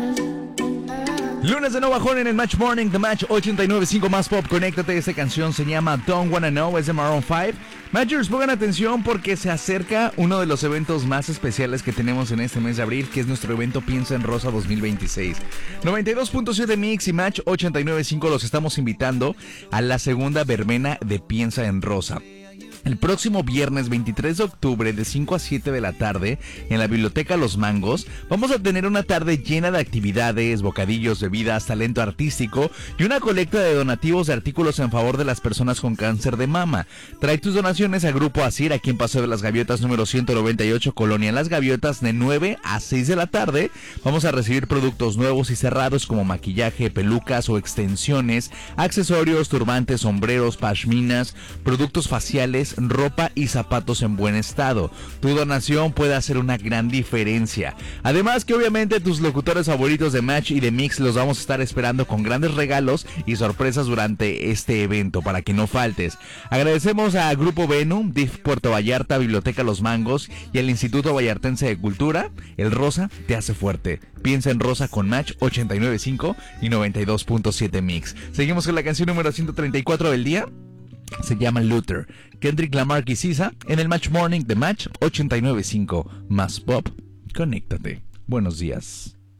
Lunes de nuevo bajón en el Match Morning, The Match 89.5 más pop. Conéctate, esta canción se llama Don't Wanna Know, es de Maroon 5. Matchers, pongan atención porque se acerca uno de los eventos más especiales que tenemos en este mes de abril, que es nuestro evento Piensa en Rosa 2026. 92.7 Mix y Match 89.5 los estamos invitando a la segunda verbena de Piensa en Rosa. El próximo viernes 23 de octubre de 5 a 7 de la tarde en la Biblioteca Los Mangos vamos a tener una tarde llena de actividades, bocadillos, bebidas, talento artístico y una colecta de donativos de artículos en favor de las personas con cáncer de mama. Trae tus donaciones a Grupo Asir aquí en Paseo de las Gaviotas número 198, Colonia Las Gaviotas, de 9 a 6 de la tarde. Vamos a recibir productos nuevos y cerrados como maquillaje, pelucas o extensiones, accesorios, turbantes, sombreros, pashminas, productos faciales, ropa y zapatos en buen estado. Tu donación puede hacer una gran diferencia. Además que obviamente tus locutores favoritos de Match y de Mix los vamos a estar esperando con grandes regalos y sorpresas durante este evento para que no faltes. Agradecemos a Grupo Venum, DIF Puerto Vallarta, Biblioteca Los Mangos y el Instituto Vallartense de Cultura. El rosa te hace fuerte. Piensa en Rosa con Match 89.5 y 92.7 Mix. Seguimos con la canción número 134 del día. Se llama Luther, Kendrick Lamar y SZA en el Match Morning de Match 89.5 más pop. Conéctate. Buenos días.